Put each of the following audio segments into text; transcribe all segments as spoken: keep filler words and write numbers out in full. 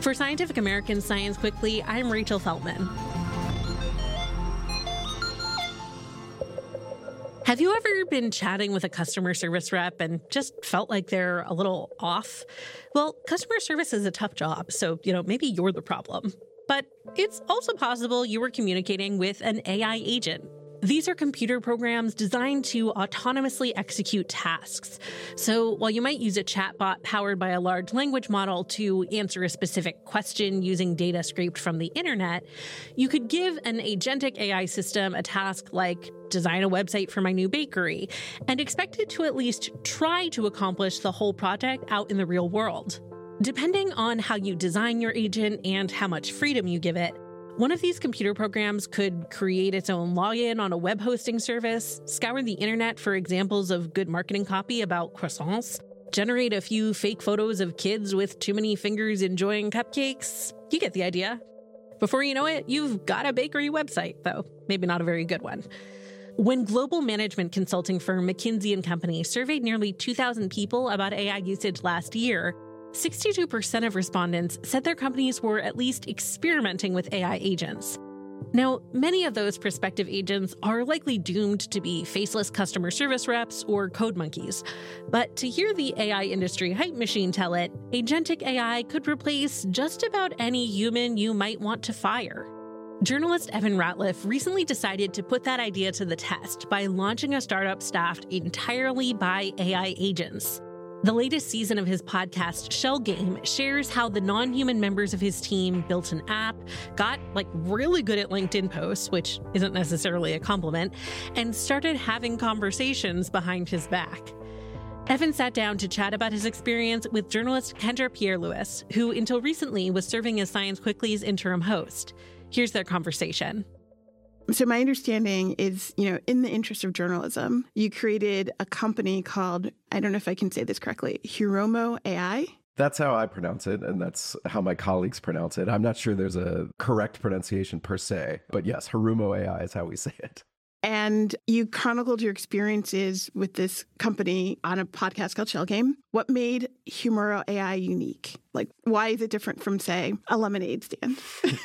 For Scientific American Science Quickly, I'm Rachel Feltman. Have you ever been chatting with a customer service rep and just felt like they're a little off? Well, customer service is a tough job, so, you know, maybe you're the problem. But it's also possible you were communicating with an A I agent. These are computer programs designed to autonomously execute tasks. So while you might use a chatbot powered by a large language model to answer a specific question using data scraped from the internet, you could give an agentic A I system a task like design a website for my new bakery and expect it to at least try to accomplish the whole project out in the real world. Depending on how you design your agent and how much freedom you give it, one of these computer programs could create its own login on a web hosting service, scour the internet for examples of good marketing copy about croissants, generate a few fake photos of kids with too many fingers enjoying cupcakes. You get the idea. Before you know it, you've got a bakery website, though maybe not a very good one. When global management consulting firm McKinsey and Company surveyed nearly two thousand people about A I usage last year, sixty-two percent of respondents said their companies were at least experimenting with A I agents. Now, many of those prospective agents are likely doomed to be faceless customer service reps or code monkeys. But to hear the A I industry hype machine tell it, agentic A I could replace just about any human you might want to fire. Journalist Evan Ratliff recently decided to put that idea to the test by launching a startup staffed entirely by A I agents. The latest season of his podcast, Shell Game, shares how the non-human members of his team built an app, got like really good at LinkedIn posts, which isn't necessarily a compliment, and started having conversations behind his back. Evan sat down to chat about his experience with journalist Kendra Pierre-Louis, who until recently was serving as Science Quickly's interim host. Here's their conversation. So my understanding is, you know, in the interest of journalism, you created a company called, I don't know if I can say this correctly, Hiromo A I? That's how I pronounce it, and that's how my colleagues pronounce it. I'm not sure there's a correct pronunciation per se, but yes, Hiromo A I is how we say it. And you chronicled your experiences with this company on a podcast called Shell Game. What made Hiromo A I unique? Like, why is it different from, say, a lemonade stand?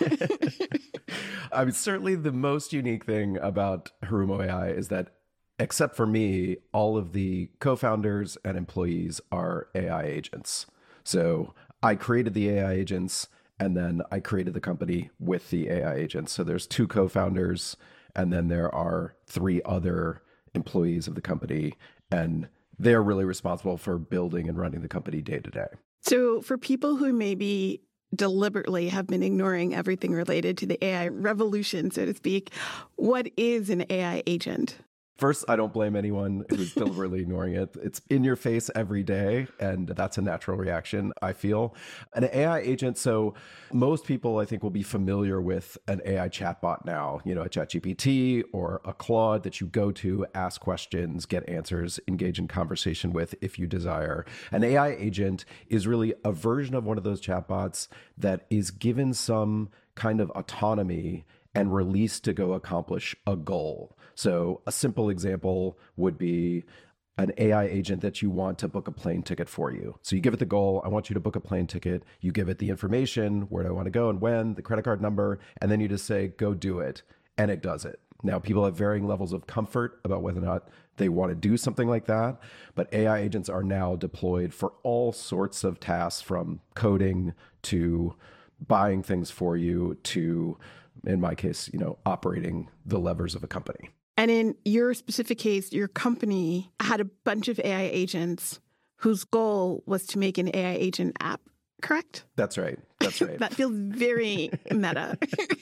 I mean, certainly the most unique thing about Hiromo A I is that, except for me, all of the co-founders and employees are A I agents. So I created the A I agents, and then I created the company with the A I agents. So there's two co-founders, and then there are three other employees of the company, and they're really responsible for building and running the company day to day. So for people who maybe deliberately have been ignoring everything related to the A I revolution, so to speak, what is an A I agent? First, I don't blame anyone who's deliberately ignoring it. It's in your face every day, and that's a natural reaction, I feel. An A I agent, so most people, I think, will be familiar with an A I chatbot now, you know, a ChatGPT or a Claude that you go to, ask questions, get answers, engage in conversation with if you desire. An A I agent is really a version of one of those chatbots that is given some kind of autonomy and released to go accomplish a goal. So a simple example would be an A I agent that you want to book a plane ticket for you. So you give it the goal, I want you to book a plane ticket. You give it the information, where do I want to go and when, the credit card number, and then you just say, go do it. And it does it. Now, people have varying levels of comfort about whether or not they want to do something like that. But A I agents are now deployed for all sorts of tasks, from coding to buying things for you to, in my case, you know, operating the levers of a company. And in your specific case, your company had a bunch of A I agents whose goal was to make an A I agent app, correct? That's right. That's right. That feels very meta.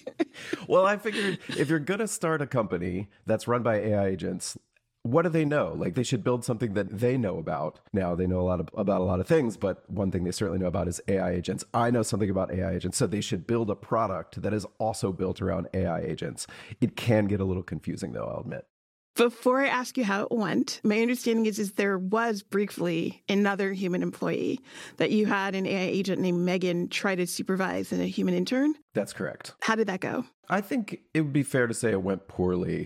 Well, I figured if you're going to start a company that's run by A I agents, what do they know? Like, they should build something that they know about. Now, they know a lot of, about a lot of things, but one thing they certainly know about is A I agents. I know something about A I agents, so they should build a product that is also built around A I agents. It can get a little confusing, though, I'll admit. Before I ask you how it went, my understanding is, is there was briefly another human employee that you had an A I agent named Megan try to supervise and a human intern? That's correct. How did that go? I think it would be fair to say it went poorly.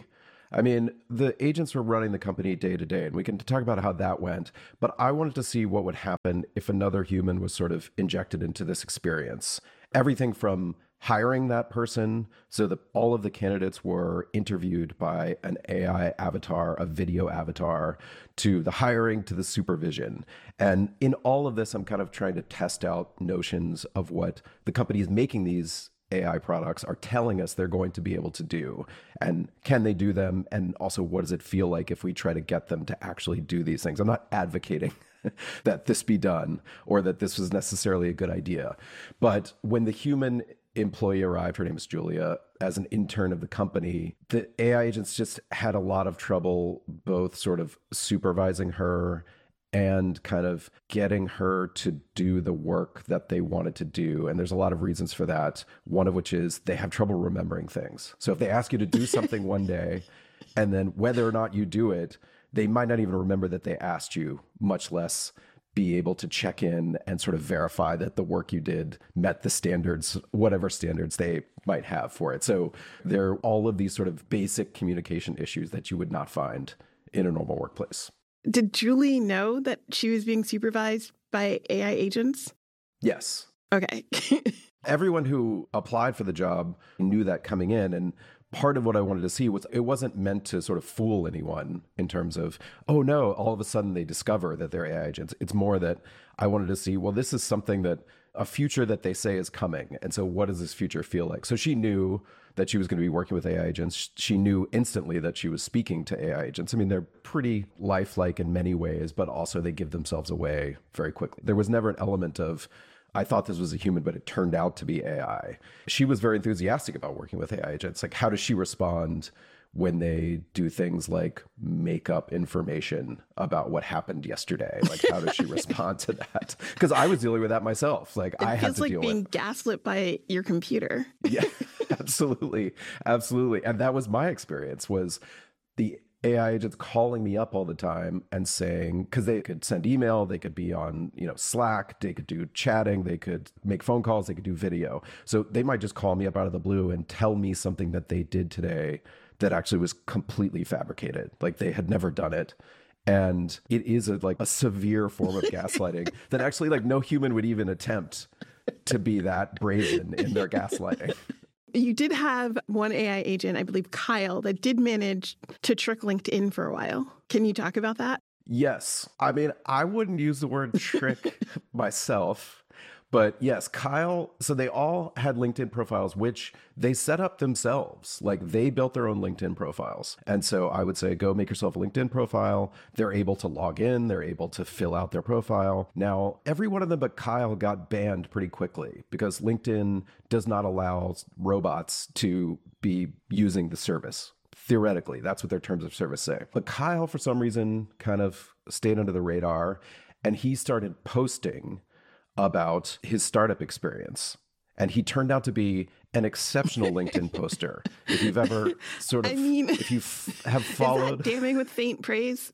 I mean, the agents were running the company day to day, and we can talk about how that went. But I wanted to see what would happen if another human was sort of injected into this experience. Everything from hiring that person, so that all of the candidates were interviewed by an A I avatar, a video avatar, to the hiring, to the supervision. And in all of this, I'm kind of trying to test out notions of what the companies making these A I products are telling us they're going to be able to do. And can they do them? And also, what does it feel like if we try to get them to actually do these things? I'm not advocating that this be done or that this was necessarily a good idea. But when the human employee arrived, her name is Julia, as an intern of the company, the A I agents just had a lot of trouble both sort of supervising her and kind of getting her to do the work that they wanted to do. And there's a lot of reasons for that. One of which is they have trouble remembering things. So if they ask you to do something one day, and then whether or not you do it, they might not even remember that they asked you, much less be able to check in and sort of verify that the work you did met the standards, whatever standards they might have for it. So there are all of these sort of basic communication issues that you would not find in a normal workplace. Did Julie know that she was being supervised by A I agents? Yes. Okay. Everyone who applied for the job knew that coming in. And part of what I wanted to see was it wasn't meant to sort of fool anyone in terms of, oh no, all of a sudden they discover that they're A I agents. It's more that I wanted to see, well, this is something that a future that they say is coming. And so what does this future feel like? So she knew that she was going to be working with A I agents. She knew instantly that she was speaking to A I agents. I mean, they're pretty lifelike in many ways, but also they give themselves away very quickly. There was never an element of, I thought this was a human, but it turned out to be A I. She was very enthusiastic about working with A I agents. Like, how does she respond when they do things like make up information about what happened yesterday? Like, how does she respond to that? Because I was dealing with that myself. Like, it I had to like deal with. It feels like being with. gaslit by your computer. Yeah, absolutely, absolutely. And that was my experience. Was the A I agents calling me up all the time and saying, because they could send email, they could be on, you know, Slack, they could do chatting, they could make phone calls, they could do video. So they might just call me up out of the blue and tell me something that they did today that actually was completely fabricated. Like they had never done it. And it is a, like a severe form of gaslighting that actually like no human would even attempt to be that brazen in their gaslighting. You did have one A I agent, I believe Kyle, that did manage to trick LinkedIn for a while. Can you talk about that? Yes. I mean, I wouldn't use the word trick myself, but yes, Kyle. So they all had LinkedIn profiles, which they set up themselves. Like they built their own LinkedIn profiles. And so I would say, go make yourself a LinkedIn profile. They're able to log in. They're able to fill out their profile. Now, every one of them but Kyle got banned pretty quickly because LinkedIn does not allow robots to be using the service. Theoretically, that's what their terms of service say. But Kyle, for some reason, kind of stayed under the radar, and he started posting about his startup experience. And he turned out to be an exceptional LinkedIn poster. If you've ever sort of, I mean, if you f- have followed. Is that damning with faint praise?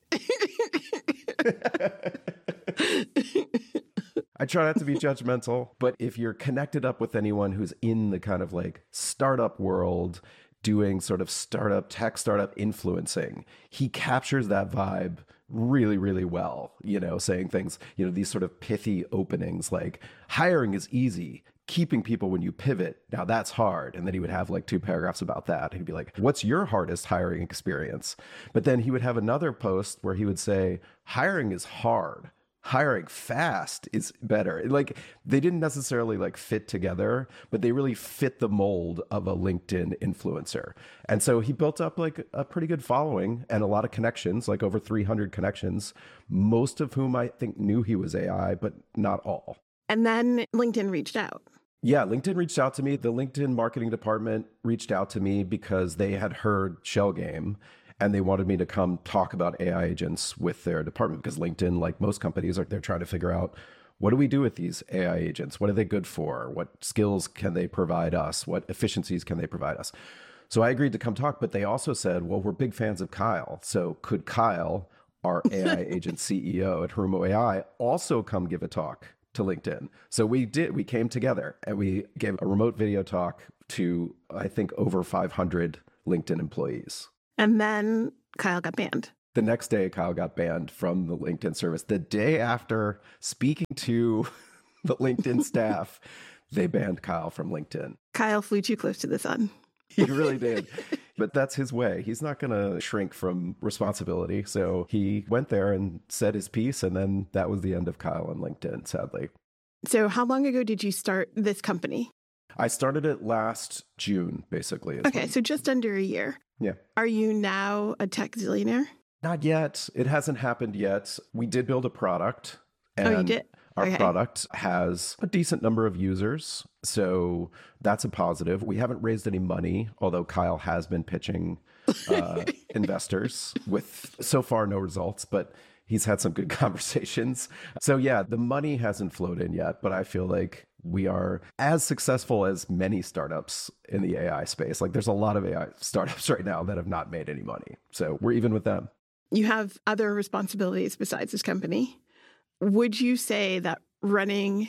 I try not to be judgmental, but if you're connected up with anyone who's in the kind of like startup world, doing sort of startup, tech startup influencing, he captures that vibe really, really well, you know, saying things, you know, these sort of pithy openings like hiring is easy, keeping people when you pivot, now that's hard. And then he would have like two paragraphs about that. He'd be like, what's your hardest hiring experience? But then he would have another post where he would say, hiring is hard. Hiring fast is better. Like they didn't necessarily like fit together, but they really fit the mold of a LinkedIn influencer. And so he built up like a pretty good following and a lot of connections, like over three hundred connections, most of whom I think knew he was A I, but not all. And then LinkedIn reached out. Yeah, LinkedIn reached out to me. The LinkedIn marketing department reached out to me because they had heard Shell Game. And they wanted me to come talk about A I agents with their department because LinkedIn, like most companies, are they're trying to figure out, what do we do with these A I agents? What are they good for? What skills can they provide us? What efficiencies can they provide us? So I agreed to come talk, but they also said, well, we're big fans of Kyle. So could Kyle, our A I agent C E O at Harumo A I, also come give a talk to LinkedIn? So we did. We came together and we gave a remote video talk to, I think, over five hundred LinkedIn employees. And then Kyle got banned. The next day, Kyle got banned from the LinkedIn service. The day after speaking to the LinkedIn staff, they banned Kyle from LinkedIn. Kyle flew too close to the sun. He really did. But that's his way. He's not going to shrink from responsibility. So he went there and said his piece. And then that was the end of Kyle on LinkedIn, sadly. So how long ago did you start this company? I started it last June, basically. Okay, so just under a year. Yeah. Are you now a tech zillionaire? Not yet. It hasn't happened yet. We did build a product. And oh, you did? Our okay. product has a decent number of users. So that's a positive. We haven't raised any money, although Kyle has been pitching uh, investors with so far no results, but he's had some good conversations. So yeah, the money hasn't flowed in yet, but I feel like we are as successful as many startups in the A I space. Like there's a lot of A I startups right now that have not made any money. So we're even with them. You have other responsibilities besides this company. Would you say that running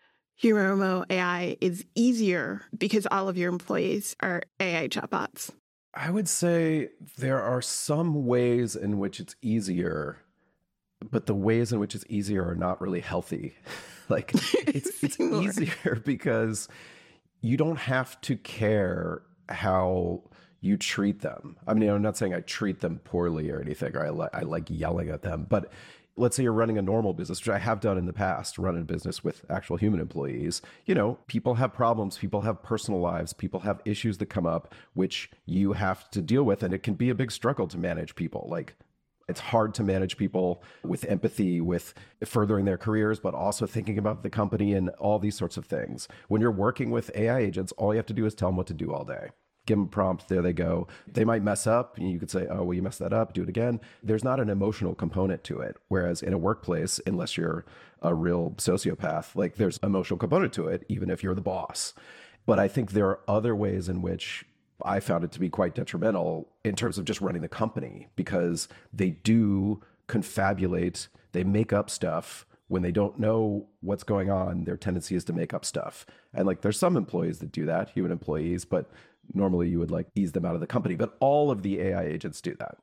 Humomo A I is easier because all of your employees are A I chatbots? I would say there are some ways in which it's easier, but the ways in which it's easier are not really healthy. Like it's it's easier because you don't have to care how you treat them. I mean, I'm not saying I treat them poorly or anything, or I, li- I like yelling at them, but let's say you're running a normal business, which I have done in the past, running a business with actual human employees. You know, people have problems, people have personal lives, people have issues that come up, which you have to deal with. And it can be a big struggle to manage people. Like it's hard to manage people with empathy, with furthering their careers, but also thinking about the company and all these sorts of things. When you're working with A I agents, all you have to do is tell them what to do all day. Give them a prompt, there they go. They might mess up, and you could say, oh, well, you messed that up, do it again. There's not an emotional component to it. Whereas in a workplace, unless you're a real sociopath, like there's emotional component to it, even if you're the boss. But I think there are other ways in which I found it to be quite detrimental in terms of just running the company, because they do confabulate, they make up stuff. When they don't know what's going on, their tendency is to make up stuff. And like there's some employees that do that, human employees, but normally you would like ease them out of the company. But all of the A I agents do that.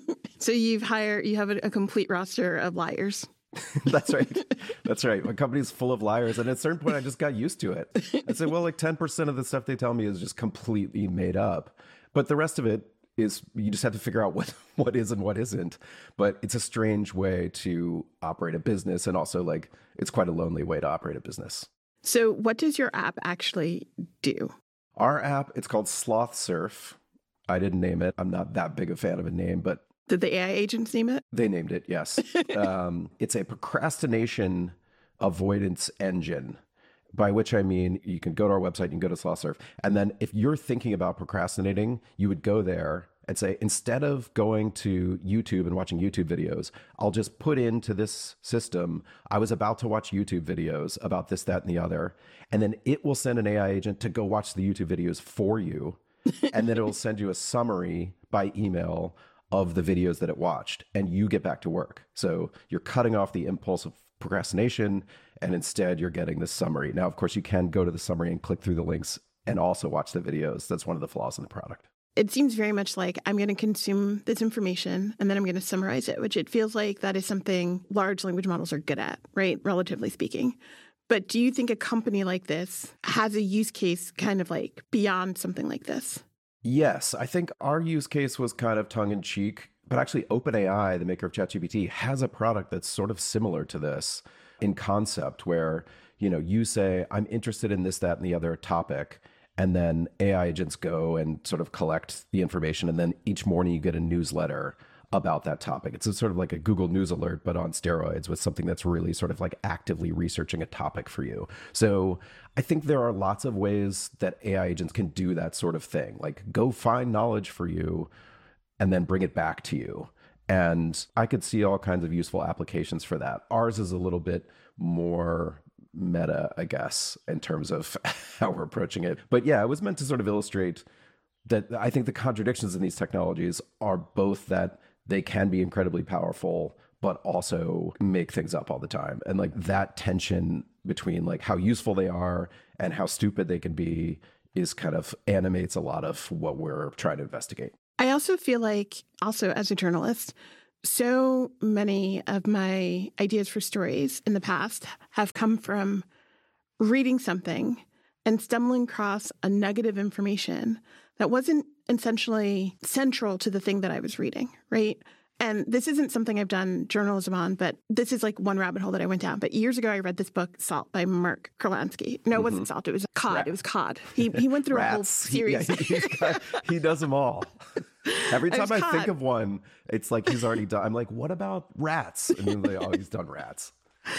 So you've hired, you have a, a complete roster of liars. That's right. That's right. My company's full of liars. And at a certain point, I just got used to it. I said, well, like ten percent of the stuff they tell me is just completely made up. But the rest of it is, you just have to figure out what, what is and what isn't. But it's a strange way to operate a business. And also like, it's quite a lonely way to operate a business. So what does your app actually do? Our app, it's called Sloth Surf. I didn't name it. I'm not that big a fan of a name, but did the A I agents name it? They named it, yes. um, it's a procrastination avoidance engine, by which I mean you can go to our website, you can go to Sloth Surf, and then if you're thinking about procrastinating, you would go there and say, instead of going to YouTube and watching YouTube videos, I'll just put into this system, I was about to watch YouTube videos about this, that, and the other. And then it will send an A I agent to go watch the YouTube videos for you. And then it will send you a summary by email of the videos that it watched, and you get back to work. So you're cutting off the impulse of procrastination, and instead you're getting this summary. Now, of course, you can go to the summary and click through the links and also watch the videos. That's one of the flaws in the product. It seems very much like I'm going to consume this information and then I'm going to summarize it, which it feels like that is something large language models are good at, right? Relatively speaking. But do you think a company like this has a use case kind of like beyond something like this? Yes, I think our use case was kind of tongue in cheek, but actually OpenAI, the maker of ChatGPT, has a product that's sort of similar to this in concept where, you know, you say, I'm interested in this, that, and the other topic. And then A I agents go and sort of collect the information. And then each morning you get a newsletter about that topic. It's a sort of like a Google News alert, but on steroids with something that's really sort of like actively researching a topic for you. So I think there are lots of ways that A I agents can do that sort of thing. Like go find knowledge for you and then bring it back to you. And I could see all kinds of useful applications for that. Ours is a little bit more meta, I guess, in terms of how we're approaching it. But yeah, it was meant to sort of illustrate that I think the contradictions in these technologies are both that they can be incredibly powerful, but also make things up all the time. And like that tension between like how useful they are and how stupid they can be is kind of animates a lot of what we're trying to investigate. I also feel like, also as a journalist, so many of my ideas for stories in the past have come from reading something and stumbling across a nugget of information that wasn't essentially central to the thing that I was reading, right? And this isn't something I've done journalism on, but this is like one rabbit hole that I went down. But years ago, I read this book, Salt, by Mark Kurlansky. No, it wasn't Mm-hmm. Salt. It was Cod. Rat. It was Cod. He he went through a whole Rats. series. He, yeah, he's got- he does them all. Every I time was I think caught. of one, it's like he's already done. I'm like, what about rats? And he's like, oh, he's done rats.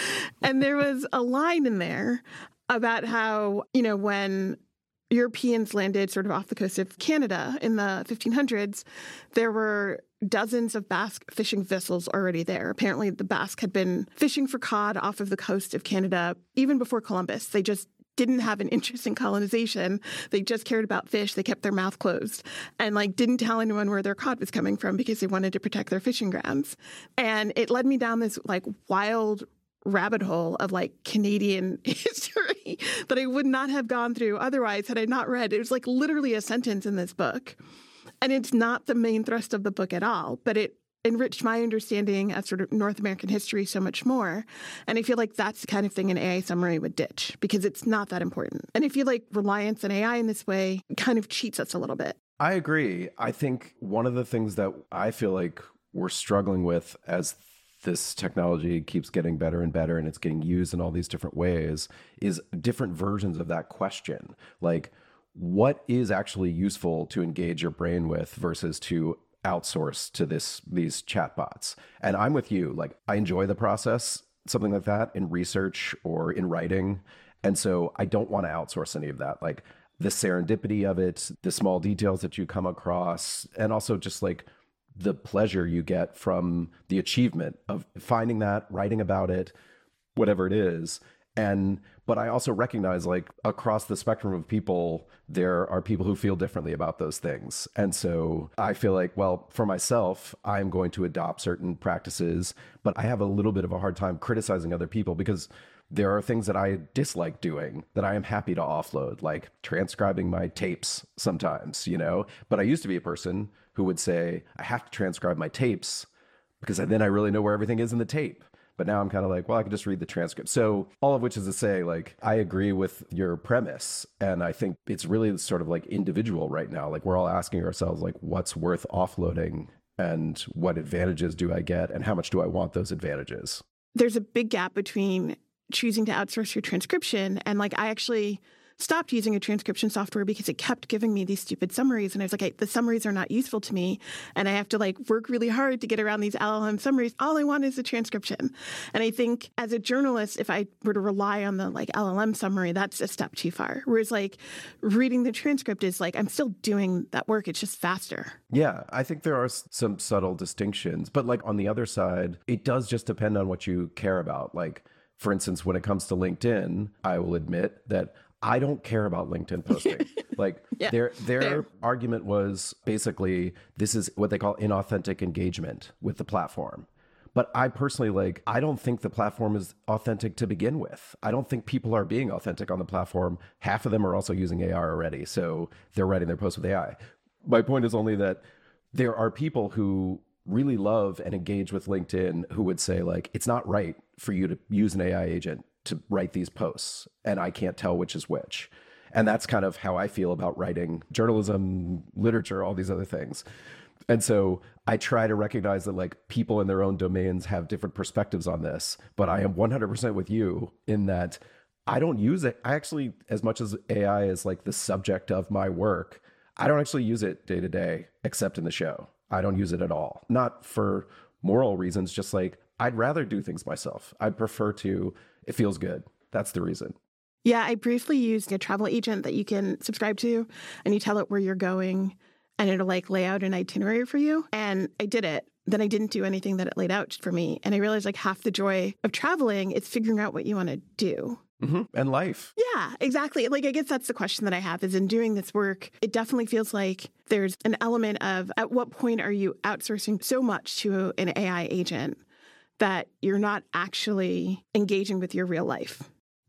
And there was a line in there about how, you know, when Europeans landed sort of off the coast of Canada in the fifteen hundreds, there were dozens of Basque fishing vessels already there. Apparently, the Basque had been fishing for cod off of the coast of Canada even before Columbus. They just didn't have an interest in colonization. They just cared about fish. They kept their mouth closed and like didn't tell anyone where their cod was coming from because they wanted to protect their fishing grounds. And it led me down this like wild rabbit hole of like Canadian history that I would not have gone through otherwise had I not read. It was like literally a sentence in this book. And it's not the main thrust of the book at all, but it enriched my understanding of sort of North American history so much more. And I feel like that's the kind of thing an A I summary would ditch because it's not that important. And I feel like reliance on A I in this way kind of cheats us a little bit. I agree. I think one of the things that I feel like we're struggling with as this technology keeps getting better and better and it's getting used in all these different ways is different versions of that question. Like, what is actually useful to engage your brain with versus to outsource to this these chatbots? And I'm with you. Like, I enjoy the process, something like that in research or in writing. And so I don't want to outsource any of that. Like the serendipity of it, the small details that you come across, and also just like the pleasure you get from the achievement of finding that, writing about it, whatever it is. And, but I also recognize like across the spectrum of people, there are people who feel differently about those things. And so I feel like, well, for myself, I'm going to adopt certain practices, but I have a little bit of a hard time criticizing other people because there are things that I dislike doing that I am happy to offload, like transcribing my tapes sometimes, you know, but I used to be a person who would say, I have to transcribe my tapes because then I really know where everything is in the tape. But now I'm kind of like, well, I can just read the transcript. So all of which is to say, like, I agree with your premise. And I think it's really sort of like individual right now. Like we're all asking ourselves, like, what's worth offloading and what advantages do I get and how much do I want those advantages? There's a big gap between choosing to outsource your transcription and like I actually stopped using a transcription software because it kept giving me these stupid summaries. And I was like, I, the summaries are not useful to me. And I have to like work really hard to get around these L L M summaries. All I want is a transcription. And I think as a journalist, if I were to rely on the like L L M summary, that's a step too far. Whereas like reading the transcript is like, I'm still doing that work. It's just faster. Yeah, I think there are s- some subtle distinctions. But like on the other side, it does just depend on what you care about. Like, for instance, when it comes to LinkedIn, I will admit that I don't care about LinkedIn posting. Like Yeah, their their fair. argument was basically this is what they call inauthentic engagement with the platform. But I personally like I don't think the platform is authentic to begin with. I don't think people are being authentic on the platform. Half of them are also using A I already, so they're writing their posts with A I. My point is only that there are people who really love and engage with LinkedIn who would say like it's not right for you to use an A I agent to write these posts and I can't tell which is which. And that's kind of how I feel about writing journalism, literature, all these other things. And so I try to recognize that like people in their own domains have different perspectives on this, but I am one hundred percent with you in that I don't use it. I actually, as much as A I is like the subject of my work, I don't actually use it day to day, except in the show. I don't use it at all. Not for moral reasons, just like I'd rather do things myself. I'd prefer to, it feels good. That's the reason. Yeah, I briefly used a travel agent that you can subscribe to and you tell it where you're going and it'll like lay out an itinerary for you. And I did it. Then I didn't do anything that it laid out for me. And I realized like half the joy of traveling is figuring out what you want to do. Mm-hmm. And life. Yeah, exactly. Like, I guess that's the question that I have is in doing this work, it definitely feels like there's an element of at what point are you outsourcing so much to an A I agent that you're not actually engaging with your real life?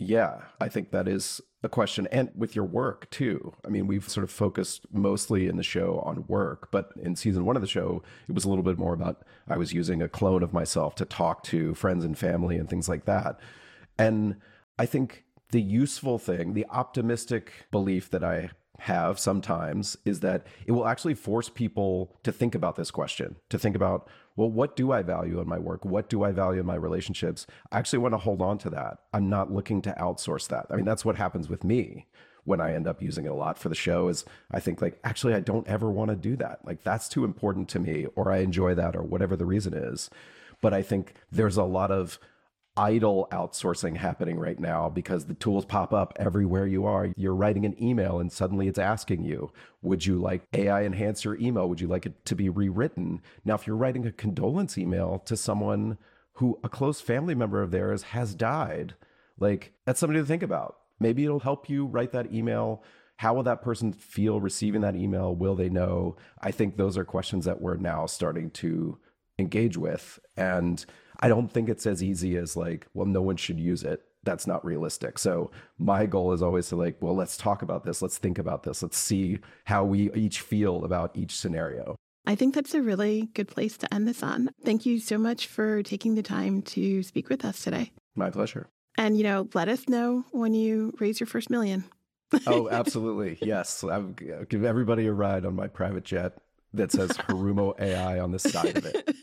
Yeah, I think that is a question. And with your work too. I mean, we've sort of focused mostly in the show on work, but in season one of the show, it was a little bit more about I was using a clone of myself to talk to friends and family and things like that. And I think the useful thing, the optimistic belief that I have sometimes is that it will actually force people to think about this question, to think about, well, what do I value in my work? What do I value in my relationships? I actually want to hold on to that. I'm not looking to outsource that. I mean, that's what happens with me when I end up using it a lot for the show is I think like, actually, I don't ever want to do that. Like that's too important to me, or I enjoy that, or whatever the reason is. But I think there's a lot of idle outsourcing happening right now because the tools pop up everywhere you are. You're writing an email and suddenly it's asking you, would you like A I enhance your email? Would you like it to be rewritten? Now, if you're writing a condolence email to someone who a close family member of theirs has died, like that's something to think about. Maybe it'll help you write that email. How will that person feel receiving that email? Will they know? I think those are questions that we're now starting to engage with. And I don't think it's as easy as like, well, no one should use it. That's not realistic. So my goal is always to like, well, let's talk about this. Let's think about this. Let's see how we each feel about each scenario. I think that's a really good place to end this on. Thank you so much for taking the time to speak with us today. My pleasure. And, you know, let us know when you raise your first million. Oh, absolutely. Yes. I'll give everybody a ride on my private jet that says Harumo A I on the side of it.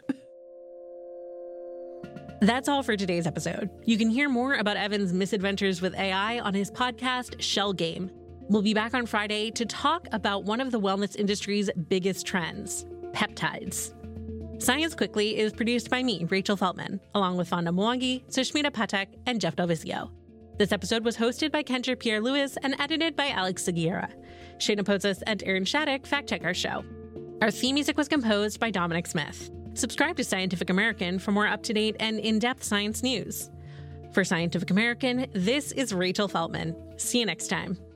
That's all for today's episode. You can hear more about Evan's misadventures with A I on his podcast, Shell Game. We'll be back on Friday to talk about one of the wellness industry's biggest trends, peptides. Science Quickly is produced by me, Rachel Feltman, along with Fonda Mwangi, Sushmita Patek, and Jeff Delvizio. This episode was hosted by Kendra Pierre-Louis and edited by Alex Seguiera. Shayna Potzis and Aaron Shattuck fact-check our show. Our theme music was composed by Dominic Smith. Subscribe to Scientific American for more up-to-date and in-depth science news. For Scientific American, this is Rachel Feltman. See you next time.